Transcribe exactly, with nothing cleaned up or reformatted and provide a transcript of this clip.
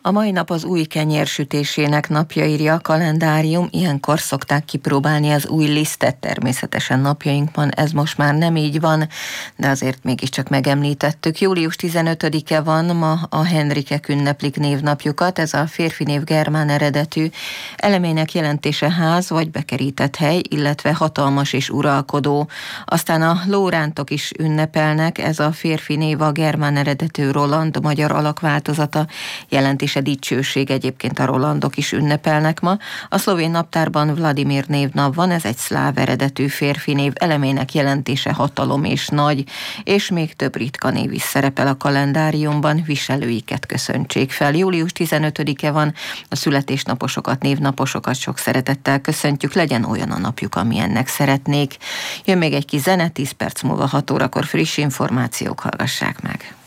A mai nap az új kenyér sütésének napja, írja a kalendárium. Ilyenkor szokták kipróbálni az új lisztet, természetesen napjainkban ez most már nem így van, de azért mégiscsak megemlítettük. július tizenötödike van, ma a Henrikek ünneplik névnapjukat. Ez a férfi név germán eredetű, elemének jelentése ház vagy bekerített hely, illetve hatalmas és uralkodó. Aztán a lórántok is ünnepelnek, ez a férfi név a germán eredetű Roland, magyar alakváltozata, jelentése dicsőség, egyébként a Rolandok is ünnepelnek ma. A szlovén naptárban Vladimir névnap van, ez egy szláv eredetű férfi név, elemének jelentése hatalom és nagy, és még több ritka név is szerepel a kalendáriumban, viselőiket köszöntsék fel. július tizenötödike van, a születésnaposokat, névnaposokat sok szeretettel köszöntjük, legyen olyan a napjuk, amilyennek szeretnék. Jön még egy kis zene, tíz perc múlva hat órakor friss információk, hallgassák meg.